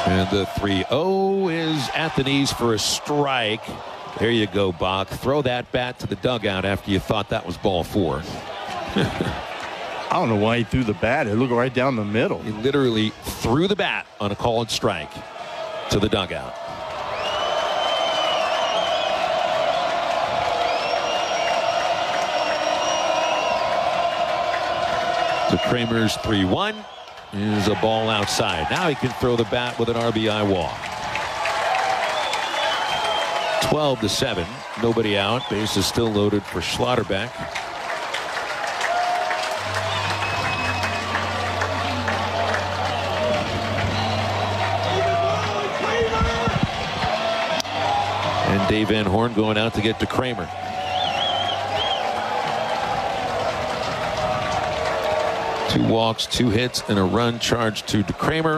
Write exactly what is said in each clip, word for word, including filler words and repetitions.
And the three oh is at the knees for a strike. There you go, Bach. Throw that bat to the dugout after you thought that was ball four. I don't know why he threw the bat. It looked right down the middle. He literally threw the bat on a called strike to the dugout. So Kramer's three one is a ball outside. Now he can throw the bat with an R B I walk. twelve to seven. Nobody out. Base is still loaded for Schlotterbeck. And Dave Van Horn going out to get to Kramer. Two walks, two hits, and a run charged to Kramer.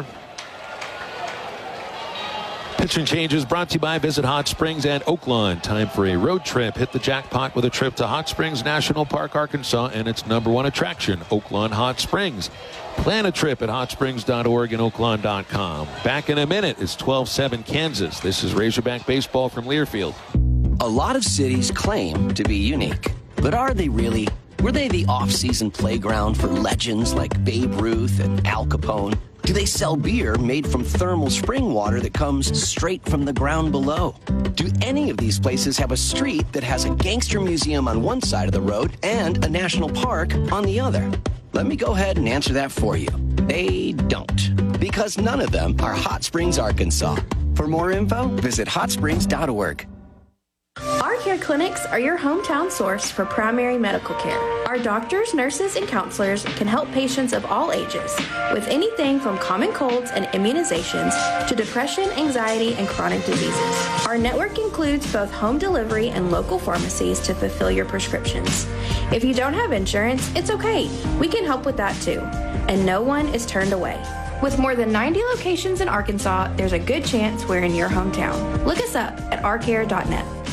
Pitching changes brought to you by Visit Hot Springs and Oaklawn. Time for a road trip. Hit the jackpot with a trip to Hot Springs National Park, Arkansas, and its number one attraction, Oaklawn Hot Springs. Plan a trip at hot springs dot org and oaklawn dot com. Back in a minute. It's twelve seven Kansas. This is Razorback Baseball from Learfield. A lot of cities claim to be unique, but are they really? Were they the off-season playground for legends like Babe Ruth and Al Capone? Do they sell beer made from thermal spring water that comes straight from the ground below? Do any of these places have a street that has a gangster museum on one side of the road and a national park on the other? Let me go ahead and answer that for you. They don't, because none of them are Hot Springs, Arkansas. For more info, visit hot springs dot org. Our Care Clinics are your hometown source for primary medical care. Our doctors, nurses, and counselors can help patients of all ages with anything from common colds and immunizations to depression, anxiety, and chronic diseases. Our network includes both home delivery and local pharmacies to fulfill your prescriptions. If you don't have insurance, it's okay. We can help with that too. And no one is turned away. With more than ninety locations in Arkansas, there's a good chance we're in your hometown. Look us up at our care dot net.